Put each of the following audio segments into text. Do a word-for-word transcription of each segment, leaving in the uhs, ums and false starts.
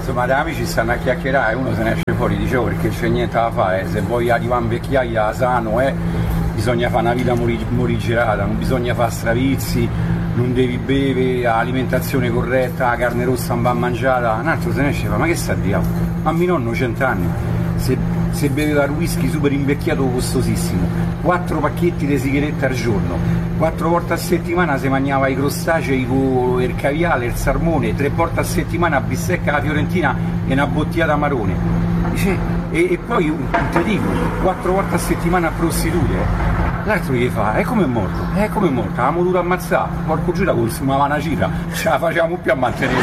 insomma da amici stanno a chiacchierare, uno se ne esce fuori, dicevo, perché c'è niente da fare, se vuoi arrivare in vecchiaia sano eh, bisogna fare una vita mori- morigerata, non bisogna fare stravizi, non devi bere, alimentazione corretta, la carne rossa non va mangiata. Un altro se ne esce, ma che sta a dire? Ma mio nonno cent'anni, se, se beveva il whisky super invecchiato costosissimo, quattro pacchetti di sigarette al giorno, quattro volte a settimana si mangiava i crostacei con il caviale, il salmone, tre volte a settimana a bistecca alla fiorentina e una bottiglia marone. Dice, e, e poi te dico, quattro volte a settimana a prostitute. L'altro gli fa, e come è morto? E come è morto? Avevamo dovuto ammazzare, porco giura consumava una cifra, ce la facevamo più a mantenere.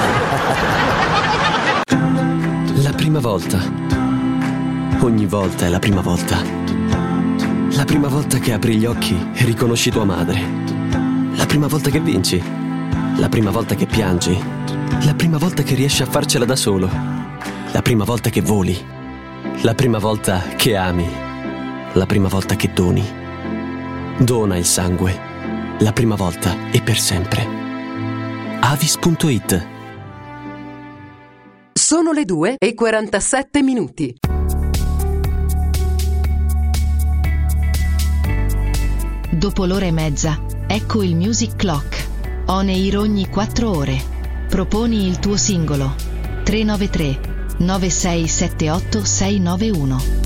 La prima volta. Ogni volta è la prima volta. La prima volta che apri gli occhi e riconosci tua madre. La prima volta che vinci. La prima volta che piangi. La prima volta che riesci a farcela da solo. La prima volta che voli. La prima volta che ami. La prima volta che doni. Dona il sangue, la prima volta e per sempre. Avis punto it. Sono le due e quarantasette minuti. Dopo l'ora e mezza, ecco il Music Clock. On air ogni quattro ore. Proponi il tuo singolo. tre nove tre nove sei sette otto sei nove uno.